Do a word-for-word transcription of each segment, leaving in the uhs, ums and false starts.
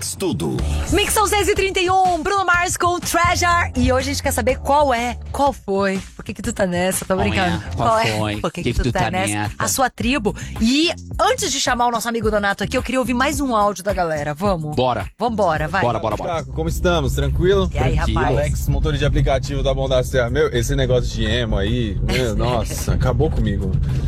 Mix Tudo. Mix são seis e trinta e um, Bruno Mars com Treasure. E hoje a gente quer saber qual é, qual foi, por que que tu tá nessa, tô brincando. É, qual qual foi? é, por que que que, tu, tu tá, tá nessa, nessa? a sua tribo. E antes de chamar o nosso amigo Donato aqui, eu queria ouvir mais um áudio da galera, vamos? Bora. Vambora, vai. Bora, bora, bora. Caco, como estamos? Tranquilo? E aí, Tranquilo. rapaz? Alex, motor de aplicativo da Bom da Serra. Meu, esse negócio de emo aí, meu, nossa, acabou comigo.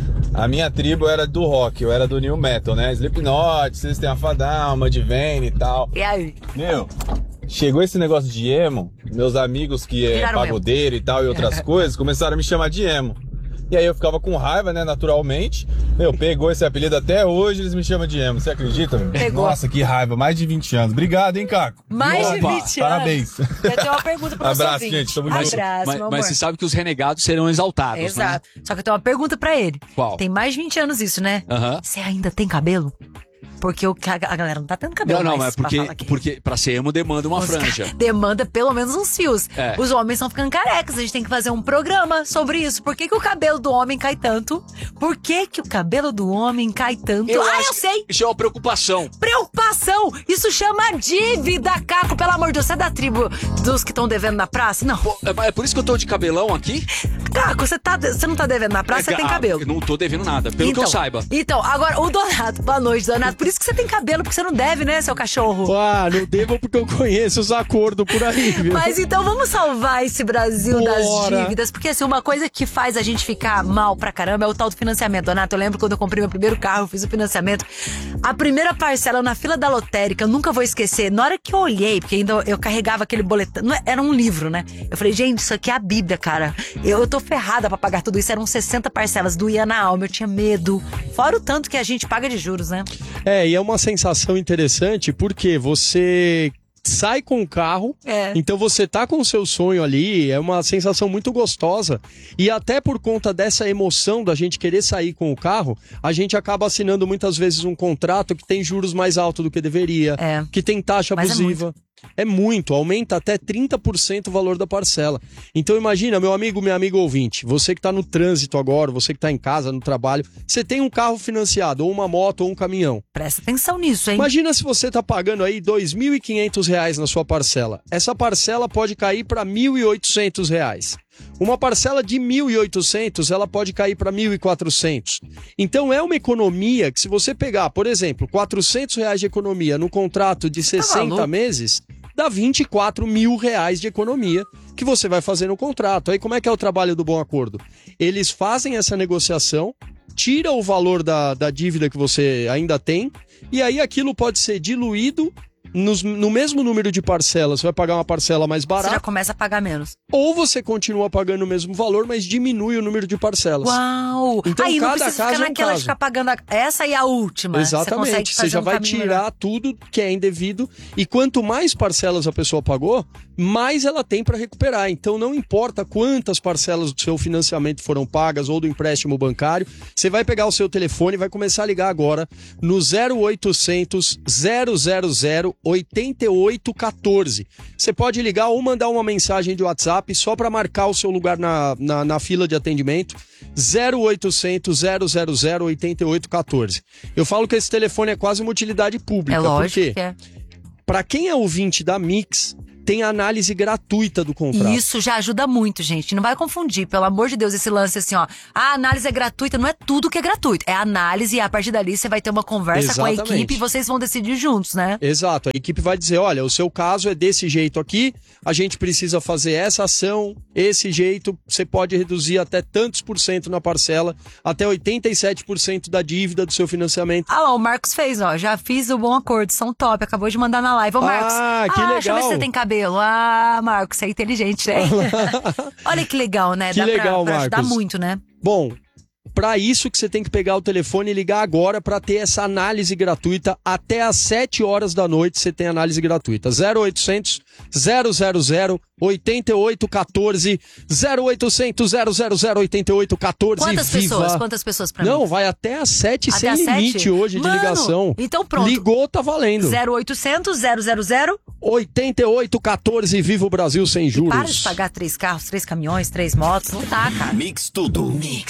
A minha tribo era do rock, eu era do new metal, né? Slipknot, System of a Down, Mudvayne e tal. E aí? Meu, chegou esse negócio de emo, meus amigos que é Viraram pagodeiro e tal e outras coisas, começaram a me chamar de emo. E aí eu ficava com raiva, né, naturalmente. Meu, pegou esse apelido até hoje, eles me chamam de emo. Você acredita, meu? Pegou. Nossa, que raiva. Mais de vinte anos. Obrigado, hein, Caco? Mais de Opa, vinte parabéns. anos. Eu tenho uma pergunta pro nosso Abraço, ouvinte. gente, tamo Abraço, junto. meu Mas, amor. mas você sabe que os renegados serão exaltados, Exato. Só que eu tenho uma pergunta pra ele. Qual? Tem mais de vinte anos isso, né? Aham. Você ainda tem cabelo? Porque o, a a galera não tá tendo cabelo Não, não, mais é pra porque, falar aqui. porque pra ser emo demanda uma Os franja. ca- Demanda pelo menos uns fios. É. Os homens estão ficando carecas. A gente tem que fazer um programa sobre isso. Por que, que o cabelo do homem cai tanto? Por que, que o cabelo do homem cai tanto? ah, acho eu sei! que Isso é uma preocupação. Preocupação! Isso chama dívida, Caco. Pelo amor de Deus, você é da tribo dos que estão devendo na praça? Não. Pô, é, é por isso que eu tô de cabelão aqui. Caco, você, tá, você não tá devendo na praça, É você que- tem ah, cabelo. eu não tô devendo nada, pelo que eu saiba. Então, agora, o Donato. Boa noite, Donato. Por isso que você tem cabelo, porque você não deve, né, seu cachorro? Ah, não devo porque eu conheço os acordos por aí, viu? Mas então vamos salvar esse Brasil das Bora. dívidas. Porque assim, uma coisa que faz a gente ficar mal pra caramba é o tal do financiamento. Donato, eu lembro quando eu comprei meu primeiro carro, eu fiz o financiamento. A primeira parcela na fila da lotérica, eu nunca vou esquecer. Na hora que eu olhei, porque ainda eu carregava aquele boletim, não é- era um livro, né? Eu falei, gente, isso aqui é a Bíblia, cara. Eu, eu tô ferrada pra pagar tudo isso. Eram sessenta parcelas, doía na alma, eu tinha medo. Fora o tanto que a gente paga de juros, né? É, e é uma sensação interessante porque você sai com o carro, É. então você tá com o seu sonho ali, é uma sensação muito gostosa. E até por conta dessa emoção da gente querer sair com o carro, a gente acaba assinando muitas vezes um contrato que tem juros mais altos do que deveria, É. que tem taxa Mas é abusiva. É muito, aumenta até trinta por cento o valor da parcela. Então imagina, meu amigo, meu amigo ouvinte, você que tá no trânsito agora, você que tá em casa, no trabalho, você tem um carro financiado, ou uma moto, ou um caminhão. Presta atenção nisso, hein? Imagina se você tá pagando aí dois mil e quinhentos reais na sua parcela. Essa parcela pode cair para mil e oitocentos reais. Uma parcela de mil e oitocentos, ela pode cair para mil e quatrocentos. Então é uma economia que se você pegar, por exemplo, quatrocentos reais de economia no contrato de sessenta maluco? meses, dá vinte e quatro mil reais de economia que você vai fazer no contrato. Aí como é que é o trabalho do Bom Acordo? Eles fazem essa negociação, tira o valor da, da dívida que você ainda tem, e aí aquilo pode ser diluído nos- no mesmo número de parcelas. Você vai pagar uma parcela mais Você barata, já começa a pagar menos. ou você continua pagando o mesmo valor, mas diminui o número de parcelas. Uau! Então, Aí não cada precisa caso ficar é um naquela de caso. ficar pagando a... essa e a última. Você, consegue Exatamente, você, fazer já um vai caminho tirar melhor. tudo que é indevido, e quanto mais parcelas a pessoa pagou, mais ela tem para recuperar. Então não importa quantas parcelas do seu financiamento foram pagas ou do empréstimo bancário, você vai pegar o seu telefone e vai começar a ligar agora no zero oitocentos, zero zero zero, oitenta e oito quatorze. Você pode ligar ou mandar uma mensagem de WhatsApp só para marcar o seu lugar na, na, na fila de atendimento. zero oitocentos, zero zero zero, oitenta e oito quatorze. Eu falo que esse telefone é quase uma utilidade pública. É lógico porque que é. para quem é ouvinte da Mix, tem a análise gratuita do contrato. E isso já ajuda muito, gente. Não vai confundir, pelo amor de Deus, esse lance assim, ó. A análise é gratuita, não é tudo que é gratuito. É a análise e a partir dali você vai ter uma conversa com a Exatamente. equipe e vocês vão decidir juntos, né? Exato, a equipe vai dizer, olha, o seu caso é desse jeito aqui, a gente precisa fazer essa ação, esse jeito, você pode reduzir até tantos por cento na parcela, até oitenta e sete por cento da dívida do seu financiamento. Ah lá, o Marcos fez, ó. Já fiz o bom acordo, são top. Acabou de mandar na live. Ô, Marcos. Ah, que Deixa eu ver se legal. você tem cabelo. Ah, Marcos, você é inteligente, né? Olha que legal, né? Que Dá legal, pra, pra ajudar Marcos. muito, né? Bom, para isso que você tem que pegar o telefone e ligar agora para ter essa análise gratuita. Até às sete horas da noite você tem análise gratuita. zero oitocentos, zero zero zero, oitenta e oito quatorze, zero oitocentos, zero zero zero, oitenta e oito quatorze. Quantas viva. pessoas? Quantas pessoas pra mim? Não, vai até às sete Até sem às limite sete? hoje Mano, de ligação. então pronto. Ligou, tá valendo. zero oitocentos, zero zero zero. oitenta e oito quatorze, viva o Brasil sem juros. Para de pagar três carros, três caminhões, três motos. Não dá, cara. Mix Tudo.